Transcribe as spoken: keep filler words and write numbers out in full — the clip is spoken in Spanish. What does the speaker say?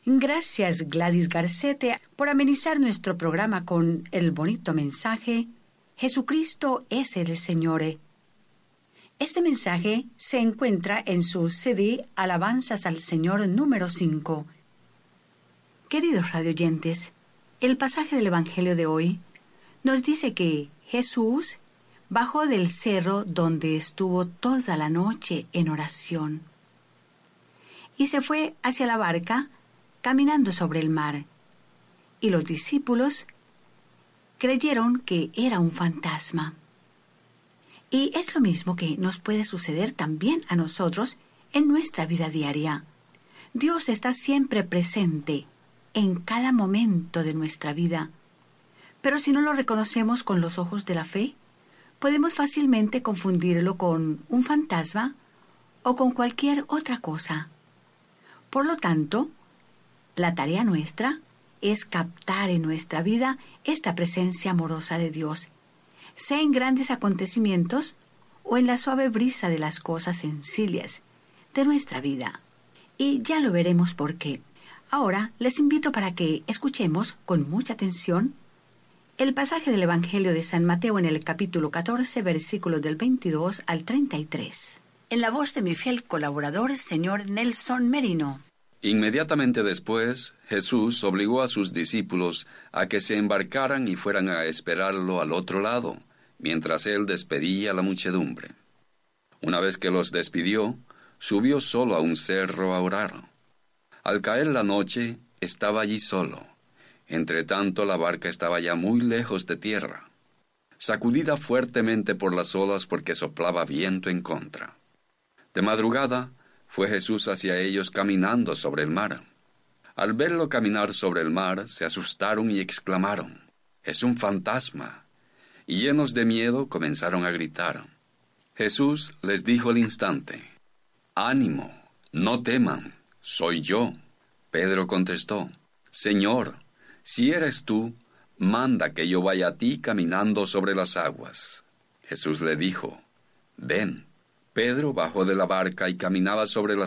Gracias, Gladys Garcete, por amenizar nuestro programa con el bonito mensaje Jesucristo es el Señor. Este mensaje se encuentra en su C D Alabanzas al Señor número cinco. Queridos radioyentes, el pasaje del Evangelio de hoy nos dice que Jesús bajó del cerro donde estuvo toda la noche en oración y se fue hacia la barca caminando sobre el mar. Y los discípulos creyeron que era un fantasma. Y es lo mismo que nos puede suceder también a nosotros en nuestra vida diaria. Dios está siempre presente en cada momento de nuestra vida. Pero si no lo reconocemos con los ojos de la fe, podemos fácilmente confundirlo con un fantasma o con cualquier otra cosa. Por lo tanto, la tarea nuestra es captar en nuestra vida esta presencia amorosa de Dios, sea en grandes acontecimientos o en la suave brisa de las cosas sencillas de nuestra vida. Y ya lo veremos por qué. Ahora les invito para que escuchemos con mucha atención el pasaje del Evangelio de San Mateo en el capítulo catorce, versículos del veintidós al treinta y tres. En la voz de mi fiel colaborador, señor Nelson Merino. Inmediatamente después, Jesús obligó a sus discípulos a que se embarcaran y fueran a esperarlo al otro lado, mientras él despedía a la muchedumbre. Una vez que los despidió, subió solo a un cerro a orar. Al caer la noche, estaba allí solo. Entretanto, la barca estaba ya muy lejos de tierra, sacudida fuertemente por las olas porque soplaba viento en contra. De madrugada, fue Jesús hacia ellos caminando sobre el mar. Al verlo caminar sobre el mar, se asustaron y exclamaron: «¡Es un fantasma!». Y llenos de miedo comenzaron a gritar. Jesús les dijo al instante: «Ánimo, no teman, soy yo». Pedro contestó: «Señor, si eres tú, manda que yo vaya a ti caminando sobre las aguas». Jesús le dijo: «Ven». Pedro bajó de la barca y caminaba sobre las